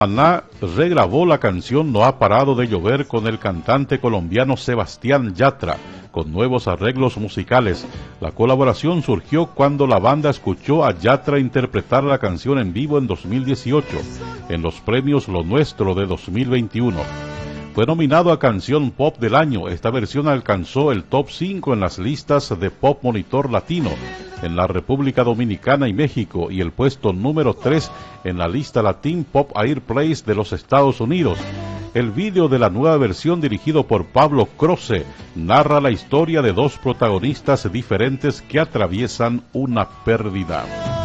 Maná regrabó la canción No ha parado de llover con el cantante colombiano Sebastián Yatra, con nuevos arreglos musicales. La colaboración surgió cuando la banda escuchó a Yatra interpretar la canción en vivo en 2018, en los premios Lo Nuestro de 2021. Fue nominado a Canción Pop del Año. Esta versión alcanzó el top 5 en las listas de Pop Monitor Latino en la República Dominicana y México, y el puesto número 3 en la lista Latin Pop Airplays de los Estados Unidos. El vídeo de la nueva versión, dirigido por Pablo Croce, narra la historia de dos protagonistas diferentes que atraviesan una pérdida.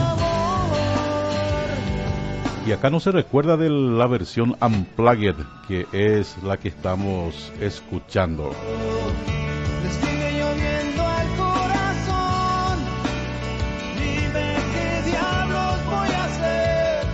Y acá no se recuerda de la versión Unplugged, que es la que estamos escuchando. Le sigue lloviendo al corazón. Dime qué diablos voy a hacer.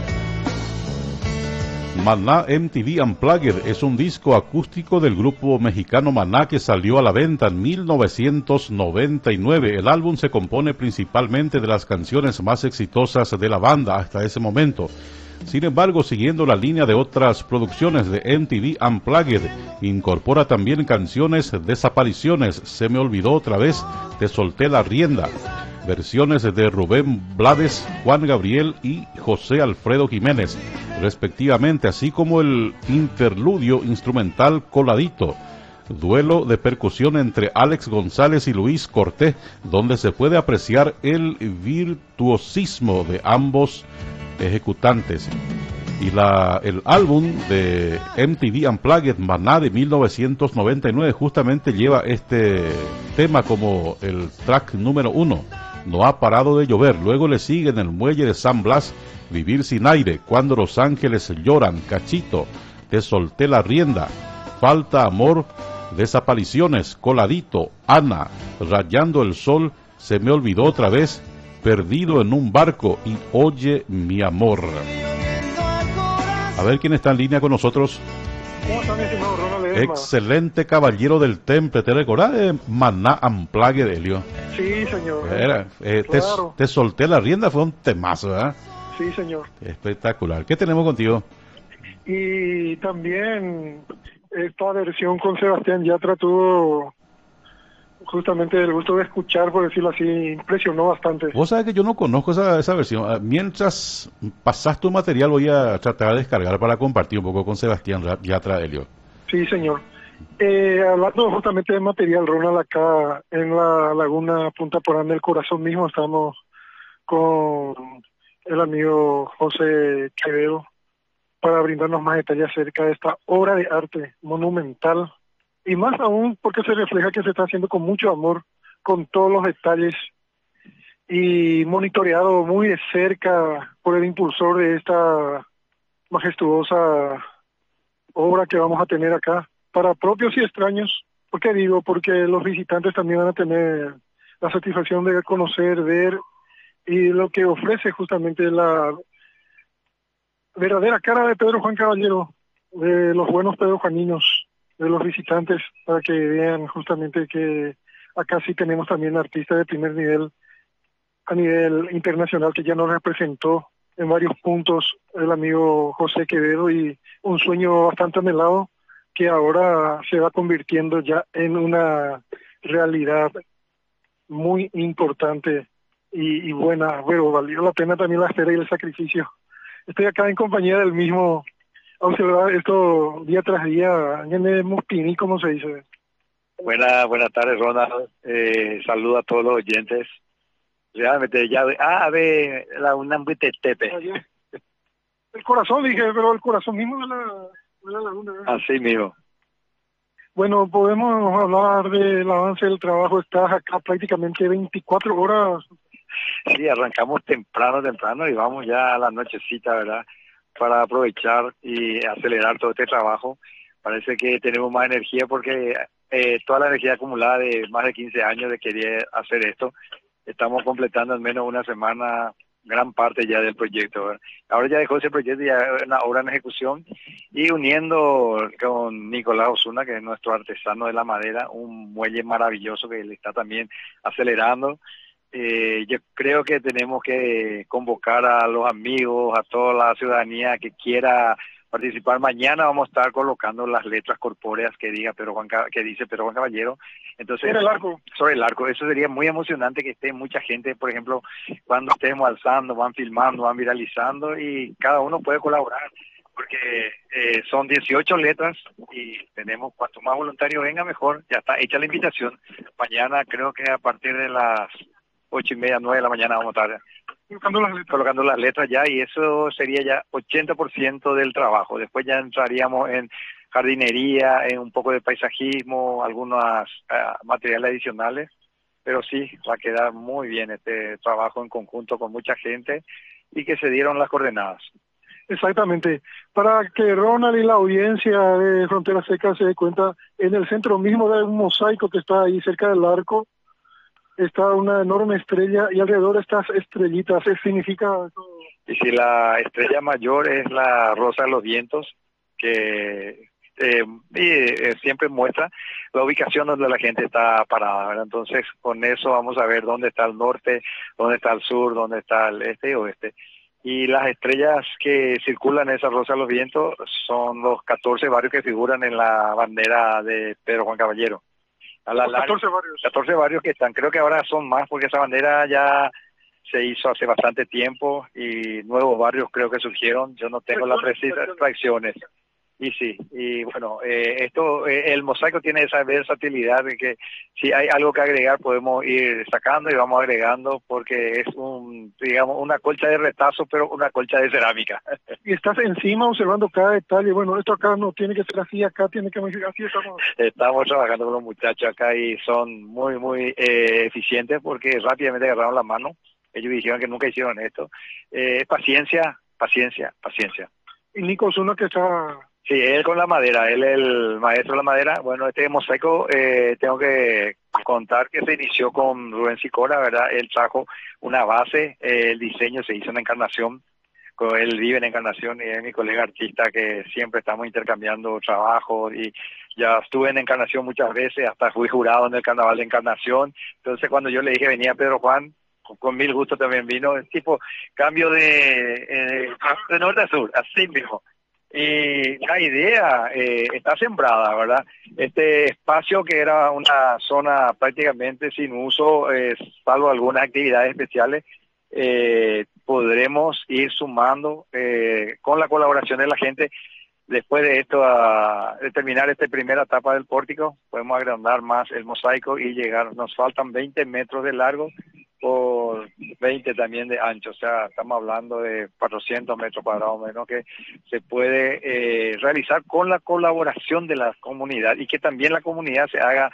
Maná MTV Unplugged es un disco acústico del grupo mexicano Maná que salió a la venta en 1999. El álbum se compone principalmente de las canciones más exitosas de la banda hasta ese momento. Sin embargo, siguiendo la línea de otras producciones de MTV Unplugged, incorpora también canciones Desapariciones, Se me olvidó otra vez, Te solté la rienda, versiones de Rubén Blades, Juan Gabriel y José Alfredo Jiménez, respectivamente, así como el interludio instrumental Coladito, duelo de percusión entre Alex González y Luis Cortés, donde se puede apreciar el virtuosismo de ambos ejecutantes. Y el álbum de MTV Unplugged Maná de 1999 justamente lleva este tema como el track número 1, No ha parado de llover. Luego le siguen El muelle de San Blas, Vivir sin aire, Cuando los ángeles lloran, Cachito, Te solté la rienda, Falta amor, Desapariciones, Coladito, Ana, Rayando el sol, Se me olvidó otra vez, Perdido en un barco y Oye mi amor. A ver quién está en línea con nosotros. ¿Cómo está, mi estimado Ronald Ledesma? Excelente caballero del temple. ¿Te recordás de Maná Unplugged, Helio? Sí, señor. Claro. Te solté la rienda, fue un temazo, ¿verdad? Sí, señor. Espectacular. ¿Qué tenemos contigo? Y también esta versión con Sebastián Yatra tuvo justamente el gusto de escuchar, por decirlo así, impresionó bastante. Vos sabés que yo no conozco esa versión. Mientras pasás tu material, voy a tratar de descargar para compartir un poco con Sebastián Yatra, Helio. Sí, señor. Hablando justamente de material, Ronald, acá en la laguna Punta Porán del Corazón mismo estamos con el amigo José Quevedo para brindarnos más detalles acerca de esta obra de arte monumental, y más aún porque se refleja que se está haciendo con mucho amor, con todos los detalles, y monitoreado muy de cerca por el impulsor de esta majestuosa obra que vamos a tener acá, para propios y extraños. ¿Por qué digo? Porque los visitantes también van a tener la satisfacción de conocer, ver, y lo que ofrece justamente la verdadera cara de Pedro Juan Caballero, de los buenos Pedro Juaninos, de los visitantes, para que vean justamente que acá sí tenemos también artistas de primer nivel, a nivel internacional, que ya nos representó en varios puntos el amigo José Quevedo, y un sueño bastante anhelado que ahora se va convirtiendo ya en una realidad muy importante y buena. Bueno, valió la pena también la espera y el sacrificio. Estoy acá en compañía del mismo, a observar esto día tras día, Mustini, como se dice. Buenas tardes, Ronald. Saludo a todos los oyentes. Realmente ya ve la UNAM Tepe. El corazón, dije, pero el corazón mismo de la laguna. Así mismo. Bueno, podemos hablar del avance del trabajo. Estás acá prácticamente 24 horas. Sí, arrancamos temprano y vamos ya a la nochecita, ¿verdad? Para aprovechar y acelerar todo este trabajo. Parece que tenemos más energía porque toda la energía acumulada de más de 15 años de querer hacer esto, estamos completando en menos de una semana gran parte ya del proyecto, ¿verdad? Ahora ya dejó ese proyecto, ya es una obra en ejecución, y uniendo con Nicolás Osuna, que es nuestro artesano de la madera, un muelle maravilloso que le está también acelerando. Yo creo que tenemos que convocar a los amigos, a toda la ciudadanía que quiera participar. Mañana vamos a estar colocando las letras corpóreas que dice Pedro Juan Caballero. Entonces, sobre el arco. Sobre el arco. Eso sería muy emocionante que esté mucha gente, por ejemplo, cuando estemos alzando, van filmando, van viralizando y cada uno puede colaborar. Porque son 18 letras y tenemos, cuanto más voluntarios venga, mejor. Ya está hecha la invitación. Mañana creo que a partir de las 8:30, 9 de la mañana vamos a estar colocando las letras ya, y eso sería ya 80% del trabajo. Después ya entraríamos en jardinería, en un poco de paisajismo, algunos materiales adicionales, pero sí, va a quedar muy bien este trabajo en conjunto con mucha gente y que se dieron las coordenadas. Exactamente. Para que Ronald y la audiencia de Frontera Seca se dé cuenta, en el centro mismo de un mosaico que está ahí cerca del arco, está una enorme estrella y alrededor de estas estrellitas, ¿qué significa eso? Y si la estrella mayor es la Rosa de los Vientos, que siempre muestra la ubicación donde la gente está parada, ¿verdad? Entonces, con eso vamos a ver dónde está el norte, dónde está el sur, dónde está el este y oeste. Y las estrellas que circulan en esa Rosa de los Vientos son los 14 barrios que figuran en la bandera de Pedro Juan Caballero. 14 barrios que están, creo que ahora son más porque esa bandera ya se hizo hace bastante tiempo y nuevos barrios creo que surgieron, yo no tengo las precisas fracciones. Y sí, y bueno, el mosaico tiene esa versatilidad de que si hay algo que agregar podemos ir sacando y vamos agregando porque es una colcha de retazo, pero una colcha de cerámica. Y estás encima observando cada detalle, bueno, esto acá no tiene que ser así, acá tiene que ser así, Estamos trabajando con los muchachos acá y son muy, muy eficientes porque rápidamente agarraron la mano. Ellos dijeron que nunca hicieron esto. Paciencia. Y Nico Osuna que está... Sí, él con la madera, él es el maestro de la madera. Bueno, este mosaico tengo que contar que se inició con Rubén Sicora, ¿verdad? Él trajo una base, el diseño se hizo en Encarnación, él vive en Encarnación y es mi colega artista que siempre estamos intercambiando trabajo y ya estuve en Encarnación muchas veces, hasta fui jurado en el Carnaval de Encarnación. Entonces cuando yo le dije venía Pedro Juan, con mil gusto también vino, es tipo cambio de norte a sur, así mismo. Y la idea está sembrada, ¿verdad? Este espacio que era una zona prácticamente sin uso, salvo algunas actividades especiales, podremos ir sumando con la colaboración de la gente. Después de esto, de terminar esta primera etapa del pórtico, podemos agrandar más el mosaico y llegar, nos faltan 20 metros de largo por 20 también de ancho, o sea, estamos hablando de 400 metros cuadrados menos que se puede realizar con la colaboración de la comunidad y que también la comunidad se haga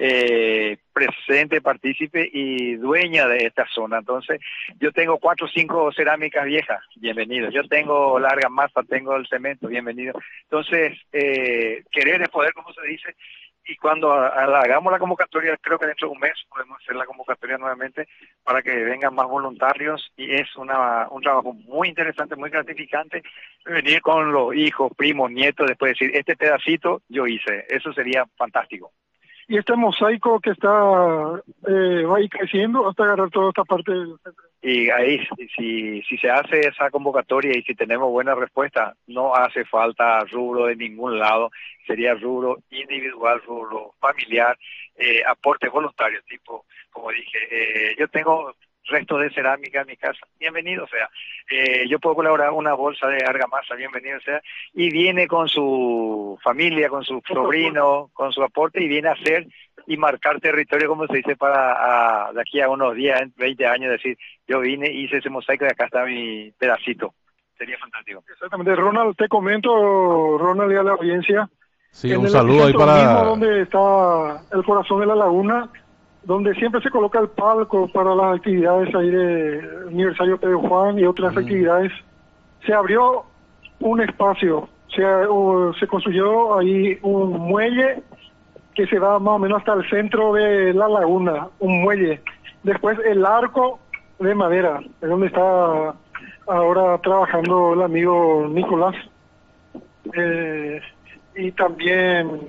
presente, partícipe y dueña de esta zona. Entonces, yo tengo 4 o 5 cerámicas viejas, bienvenido. Yo tengo la argamasa, tengo el cemento, bienvenido. Entonces, querer es poder, como se dice. Y cuando hagamos la convocatoria, creo que dentro de un mes podemos hacer la convocatoria nuevamente para que vengan más voluntarios y es un trabajo muy interesante, muy gratificante, venir con los hijos, primos, nietos, después decir, este pedacito yo hice, eso sería fantástico. Y este mosaico que está va a ir creciendo hasta agarrar toda esta parte del centro. Y ahí, si se hace esa convocatoria y si tenemos buena respuesta, no hace falta rubro de ningún lado, sería rubro individual, rubro familiar, aportes voluntarios, tipo, como dije, yo tengo restos de cerámica en mi casa, bienvenido sea, yo puedo colaborar una bolsa de argamasa, bienvenido sea, y viene con su familia, con su sobrino, con su aporte y viene a hacer y marcar territorio, como se dice, para de aquí a unos 10, 20 años, decir, yo vine, hice ese mosaico y acá está mi pedacito. Sería fantástico. Exactamente. Ronald, te comento, Ronald y a la audiencia. Sí, un saludo ahí para... mismo donde está el corazón de la laguna, donde siempre se coloca el palco para las actividades ahí de aniversario Pedro Juan y otras actividades, se abrió un espacio, se construyó ahí un muelle que se va más o menos hasta el centro de la laguna, un muelle. Después el arco de madera, es donde está ahora trabajando el amigo Nicolás. Y también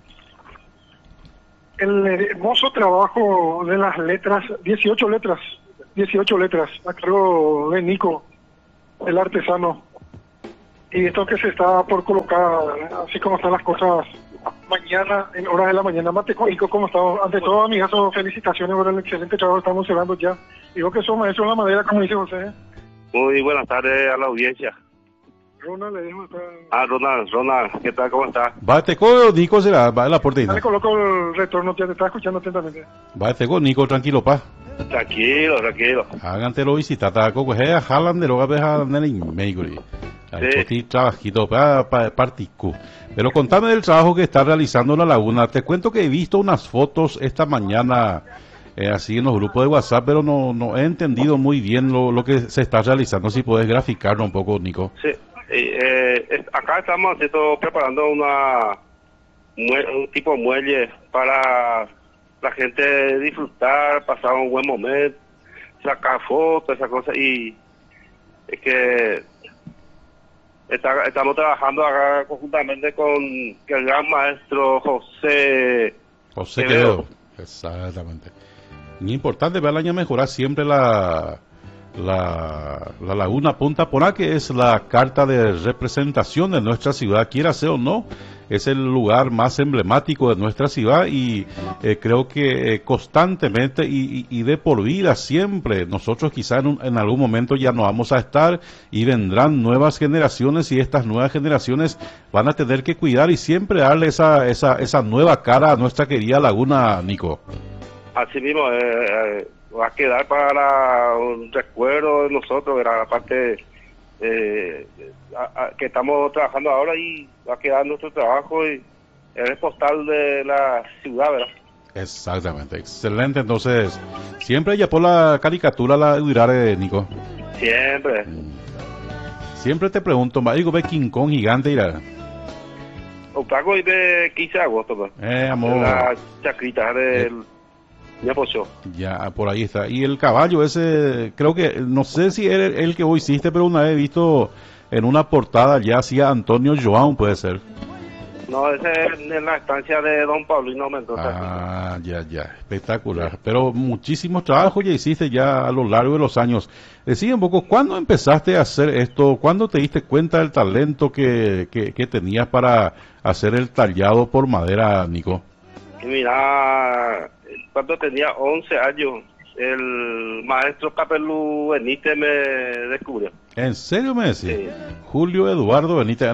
el hermoso trabajo de las letras, 18 letras, a cargo de Nico, el artesano. Y esto que se está por colocar, así como están las cosas, mañana, en horas de la mañana, Mateco, Nico, ¿cómo estamos? Ante todo, amigazo, felicitaciones por el excelente trabajo que estamos llevando ya. Digo que son maestros de la madera, como dice José. Muy buenas tardes a la audiencia. Ronald, le dejo acá. Ronald, ¿qué tal? ¿Cómo está? Bateco, Nico, será, va a la puerta. Ya le coloco el retorno, te estaba escuchando atentamente. Bateco, Nico, tranquilo, pa. Tranquilo. Hágantelo visitata, coco, jalan de lo que ves a México. Sí. Trabajito para particu. Pero contame del trabajo que está realizando en la laguna. Te cuento que he visto unas fotos esta mañana así en los grupos de WhatsApp, pero no he entendido muy bien lo que se está realizando. Si puedes graficarlo un poco, Nico. Sí. Acá estamos preparando un tipo de muelle para la gente disfrutar, pasar un buen momento, sacar fotos, esa cosa, y es que estamos trabajando acá conjuntamente con el gran maestro José Quevedo. Exactamente. Y importante ver el año mejorar siempre la laguna Punta Poná, que es la carta de representación de nuestra ciudad, quiera sea o no, es el lugar más emblemático de nuestra ciudad y creo que constantemente y de por vida siempre, nosotros quizá en algún momento ya no vamos a estar y vendrán nuevas generaciones y estas nuevas generaciones van a tener que cuidar y siempre darle esa nueva cara a nuestra querida laguna, Nico. Así mismo, va a quedar para un recuerdo de nosotros, ¿verdad? Aparte que estamos trabajando ahora y va a quedar nuestro trabajo y el postal de la ciudad, ¿verdad? Exactamente, excelente. Entonces, siempre ya por la caricatura la durare, Nico. Siempre. Siempre te pregunto, digo, ve King Kong gigante, irá. Otago y de 15 de agosto, pues. Amor. La chacrita del... Ya pocho. Ya, por ahí está. Y el caballo ese, creo que, no sé si era el que vos hiciste, pero una vez he visto en una portada ya hacía Antonio João, puede ser. No, ese es en la estancia de Don Paulino Ah, Mendoza. ya, espectacular. Pero muchísimos trabajos ya hiciste ya a lo largo de los años. Decía un poco, ¿cuándo empezaste a hacer esto? ¿Cuándo te diste cuenta del talento que tenías para hacer el tallado por madera, Nico? Y mira, cuando tenía 11 años, el maestro Capelú Benítez me descubrió. ¿En serio me decís? Sí. Julio Eduardo Benítez.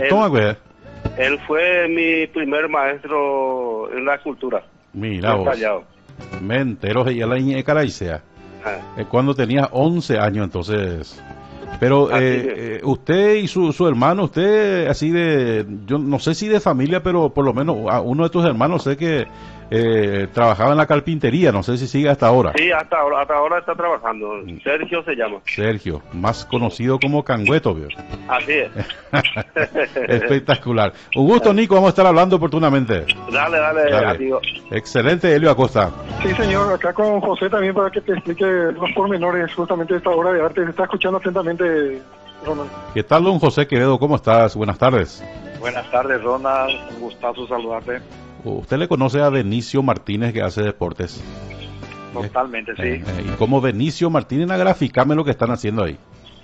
Él fue mi primer maestro en la escultura. Mira vos. Me entero de la niña de Caraicea. Cuando tenía 11 años, entonces. Pero usted y su hermano, usted así yo no sé si de familia, pero por lo menos a uno de tus hermanos sé que trabajaba en la carpintería, no sé si sigue hasta ahora. Sí, hasta ahora está trabajando. Sergio se llama. Sergio, más conocido como Cangüeto, ¿vio? Así es. Espectacular. Un gusto, Nico, vamos a estar hablando oportunamente. Dale, amigo. Excelente, Elio Acosta. Sí, señor, acá con José también para que te explique los pormenores justamente de esta obra de arte. Se está escuchando atentamente, Ronald. ¿Qué tal, don José Quevedo? ¿Cómo estás? Buenas tardes. Buenas tardes, Ronald. Un gustazo saludarte. ¿Usted le conoce a Benicio Martínez, que hace deportes? Totalmente, sí. Y como Benicio Martínez, graficame lo que están haciendo ahí.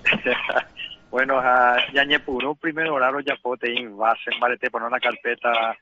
Bueno, ya por un primer horario ya pote en base, te poner una carpeta,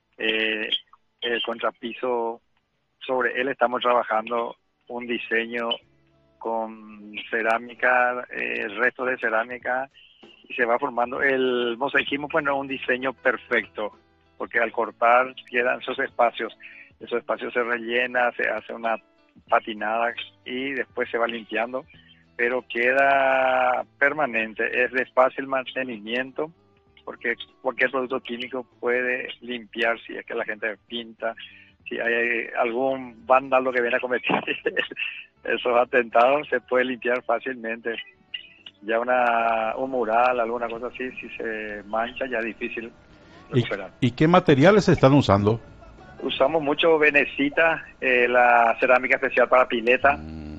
el contrapiso, sobre él estamos trabajando un diseño con cerámica, restos de cerámica, y se va formando el mosaicismo, pues no es un diseño perfecto, porque al cortar quedan esos espacios se rellena, se hace una patinada y después se va limpiando, pero queda permanente, es de fácil mantenimiento, porque cualquier producto químico puede limpiar si es que la gente pinta, si hay algún vándalo que viene a cometer esos atentados, se puede limpiar fácilmente. Ya un mural, alguna cosa así, si se mancha ya es difícil recuperar. ¿Y qué materiales se están usando? Usamos mucho venecita, la cerámica especial para pileta,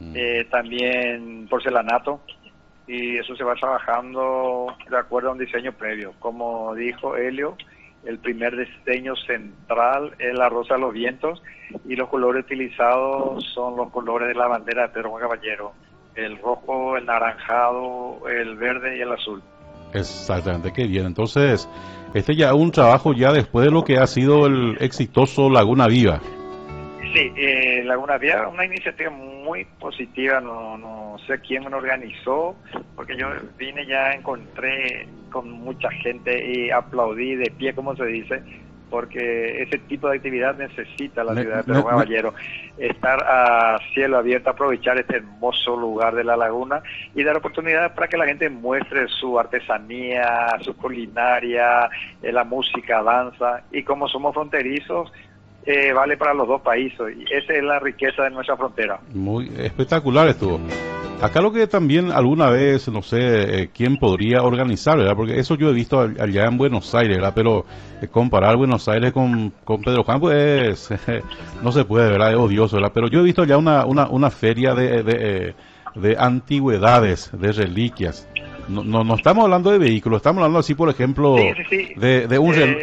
también porcelanato, y eso se va trabajando de acuerdo a un diseño previo. Como dijo Helio, el primer diseño central es la rosa de los vientos, y los colores utilizados son los colores de la bandera de Pedro Juan Caballero: el rojo, el naranjado, el verde y el azul. Exactamente, qué bien. Entonces, este ya es un trabajo ya después de lo que ha sido el exitoso Laguna Viva. Sí, Laguna Viva, una iniciativa muy positiva, no sé quién me lo organizó, porque yo vine ya, encontré con mucha gente y aplaudí de pie, como se dice, porque ese tipo de actividad necesita la ciudad de Pedro Caballero, estar a cielo abierto, aprovechar este hermoso lugar de la laguna y dar oportunidad para que la gente muestre su artesanía, su culinaria, la música, danza, y como somos fronterizos, vale para los dos países, y esa es la riqueza de nuestra frontera. Muy espectacular estuvo. Acá lo que también alguna vez, no sé, quién podría organizar, ¿verdad? Porque eso yo he visto allá en Buenos Aires, ¿verdad? Pero comparar Buenos Aires con Pedro Juan, pues no se puede, ¿verdad? Es odioso, ¿verdad? Pero yo he visto allá una feria de antigüedades, de reliquias. No estamos hablando de vehículos, estamos hablando así, por ejemplo, sí. de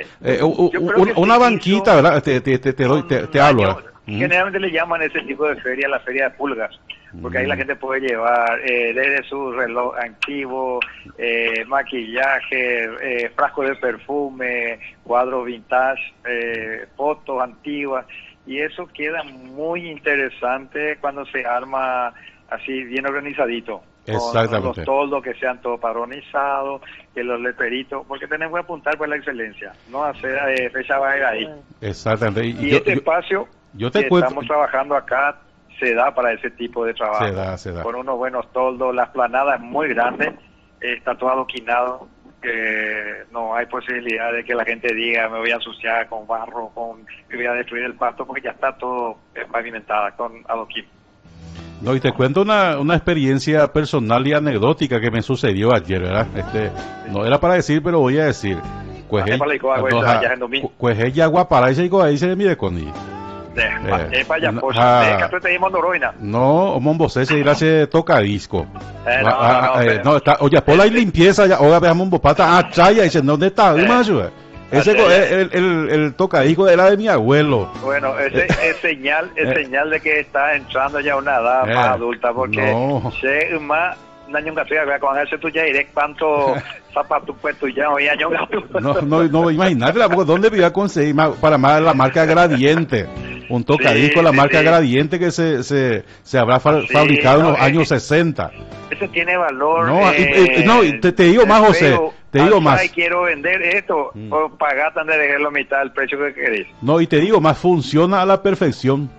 una banquita, ¿verdad? Te hablo, ¿verdad? Generalmente le llaman ese tipo de feria la feria de pulgas, porque ahí la gente puede llevar desde su reloj antiguo, maquillaje, frasco de perfume, cuadros vintage, fotos antiguas, y eso queda muy interesante cuando se arma así bien organizadito. Exactamente. Con los toldos que sean todos padronizados, que los letreritos, porque tenemos que apuntar por la excelencia, no hacer fecha vaga ahí. Exactamente. Y este espacio que estamos trabajando acá se da para ese tipo de trabajo. Se da. Con unos buenos toldos, la esplanada es muy grande, está todo adoquinado, que no hay posibilidad de que la gente diga me voy a ensuciar con barro, me voy a destruir el pasto, porque ya está todo pavimentada con adoquín. No, y te cuento una experiencia personal y anecdótica que me sucedió ayer, ¿verdad? No era para decir, pero voy a decir. Cueje Guapara y se mire con él. No, Mombosé se irá se toca disco. No, está, oye, por la limpieza ya, ahora veamos un bopata, chaya, dice, ¿dónde está? Ese el tocadisco era de mi abuelo. Bueno, es señal de que está entrando ya una edad más adulta, porque se más año que estoy con ese tú ya iré cuánto zapatos puestos ya hoy año. No, imagínate, ¿dónde voy a conseguir para más la marca Gradiente? Un tocadisco, la marca Gradiente que se habrá fabricado en los años 60. Eso tiene valor. Te digo más, José. Te digo más. Quiero vender esto, o pagar tan de dejar la mitad del precio que querés. No, y te digo más, funciona a la perfección.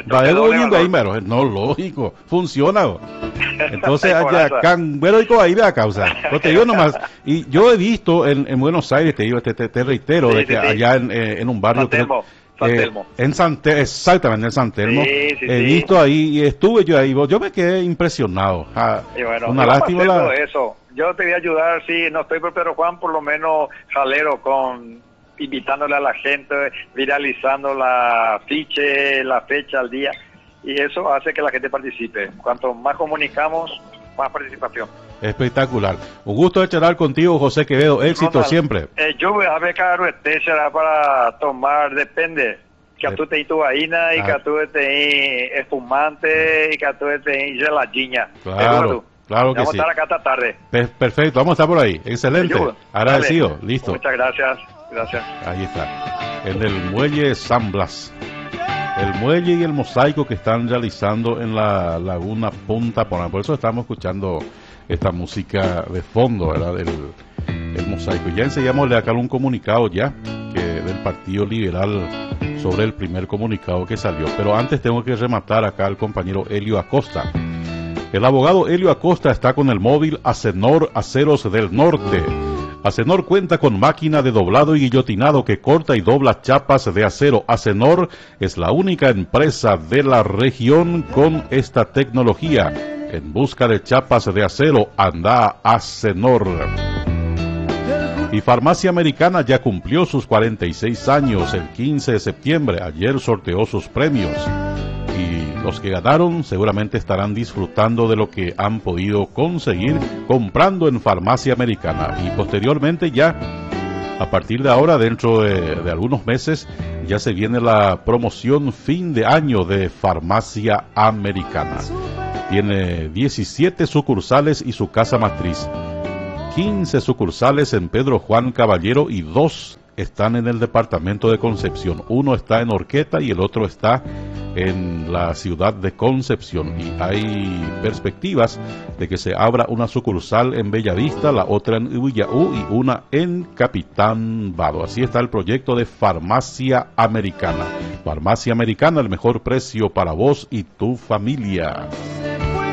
No, lógico, funciona. Entonces, allá, ahí ve a causa. No te digo nomás, y yo he visto en Buenos Aires, te digo, te reitero, de que allá en un barrio. San Telmo. Exactamente, en San Telmo. He visto ahí, y estuve yo ahí, yo me quedé impresionado. Una lástima eso. Yo te voy a ayudar, si no estoy por Pedro Juan, por lo menos jalero, invitándole a la gente, viralizando la fiche, la fecha, el día, y eso hace que la gente participe. Cuanto más comunicamos, más participación. Espectacular. Un gusto de charlar contigo, José Quevedo. Éxito siempre. Yo voy a ver cada será para tomar, depende. Que tú te tu vaina y que tú te espumante y que tú te gelatina. Claro que sí. Vamos a estar acá esta tarde. Perfecto, vamos a estar por ahí. Excelente. Agradecido. Dale. Listo. Muchas gracias. Ahí está. En el muelle San Blas. El muelle y el mosaico que están realizando en la laguna Punta Porán. Por eso estamos escuchando esta música de fondo, ¿verdad? El mosaico. Ya enseñámosle acá un comunicado ya del Partido Liberal sobre el primer comunicado que salió. Pero antes tengo que rematar acá al compañero Helio Acosta. El abogado Helio Acosta está con el móvil Acenor Aceros del Norte. Acenor cuenta con máquina de doblado y guillotinado que corta y dobla chapas de acero. Acenor es la única empresa de la región con esta tecnología. En busca de chapas de acero, anda a Acenor. Y Farmacia Americana ya cumplió sus 46 años el 15 de septiembre. Ayer sorteó sus premios. Y los que ganaron seguramente estarán disfrutando de lo que han podido conseguir comprando en Farmacia Americana. Y posteriormente ya, a partir de ahora, dentro de algunos meses, ya se viene la promoción fin de año de Farmacia Americana. Tiene 17 sucursales y su casa matriz. 15 sucursales en Pedro Juan Caballero y 2 están en el departamento de Concepción. Uno está en Horqueta y el otro está en la ciudad de Concepción. Y hay perspectivas de que se abra una sucursal en Bellavista, la otra en Ubillaú y una en Capitán Vado. Así está el proyecto de Farmacia Americana. Farmacia Americana, el mejor precio para vos y tu familia.